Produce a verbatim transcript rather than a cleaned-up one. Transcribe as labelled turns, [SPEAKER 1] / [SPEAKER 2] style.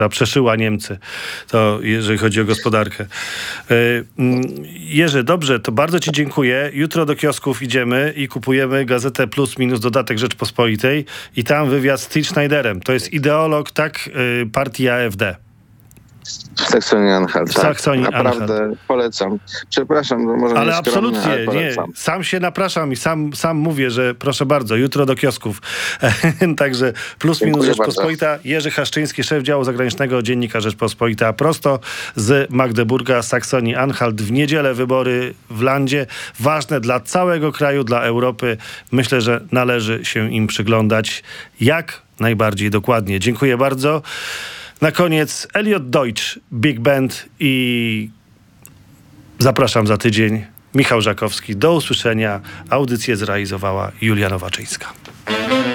[SPEAKER 1] która przeszyła Niemcy, to jeżeli chodzi o gospodarkę. Jerzy, dobrze, to bardzo ci dziękuję. Jutro do kiosków idziemy i kupujemy gazetę Plus Minus Dodatek Rzeczpospolitej i tam wywiad z Till Schneiderem. To jest ideolog, tak, partii A F D.
[SPEAKER 2] W Saksonii-Anhalt.
[SPEAKER 1] W Saksonii-Anhalt.
[SPEAKER 2] Naprawdę polecam. Przepraszam, bo może
[SPEAKER 1] ale
[SPEAKER 2] nie skromnie,
[SPEAKER 1] absolutnie,
[SPEAKER 2] ale polecam.
[SPEAKER 1] nie. Sam się napraszam i sam, sam mówię, że proszę bardzo, jutro do kiosków. Także Plus
[SPEAKER 2] Dziękuję
[SPEAKER 1] Minus
[SPEAKER 2] bardzo.
[SPEAKER 1] Rzeczpospolita. Jerzy Haszczyński, szef działu zagranicznego Dziennika Rzeczpospolita. Prosto z Magdeburga, Saksonii-Anhalt. W niedzielę wybory w landzie. Ważne dla całego kraju, dla Europy. Myślę, że należy się im przyglądać jak najbardziej dokładnie. Dziękuję bardzo. Na koniec Elliot Deutsch, Big Band i zapraszam za tydzień. Michał Żakowski. Do usłyszenia. Audycję zrealizowała Julia Nowaczyńska.